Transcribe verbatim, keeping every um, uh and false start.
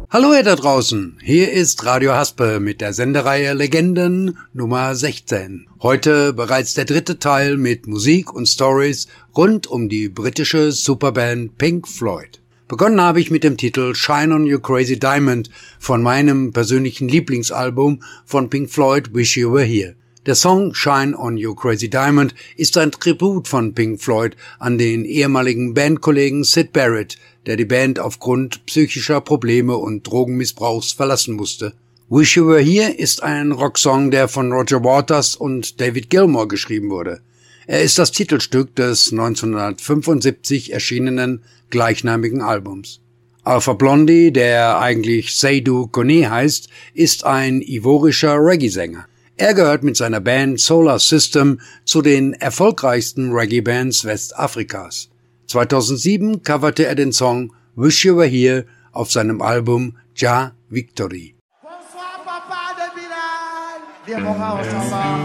Hallo ihr da draußen, hier ist Radio Haspe mit der Sendereihe Legenden Nummer sechzehn. Heute bereits der dritte Teil mit Musik und Stories rund um die britische Superband Pink Floyd. Begonnen habe ich mit dem Titel Shine on You Crazy Diamond von meinem persönlichen Lieblingsalbum von Pink Floyd, Wish You Were Here. Der Song Shine on You Crazy Diamond ist ein Tribut von Pink Floyd an den ehemaligen Bandkollegen Syd Barrett, der die Band aufgrund psychischer Probleme und Drogenmissbrauchs verlassen musste. Wish You Were Here ist ein Rocksong, der von Roger Waters und David Gilmour geschrieben wurde. Er ist das Titelstück des neunzehnhundertfünfundsiebzig erschienenen gleichnamigen Albums. Alpha Blondy, der eigentlich Seydou Kone heißt, ist ein ivorischer Reggae-Sänger. Er gehört mit seiner Band Solar System zu den erfolgreichsten Reggae-Bands Westafrikas. zweitausendsieben coverte er den Song Wish You Were Here auf seinem Album Ja Victory. Bonsoir, Papa de Bilal.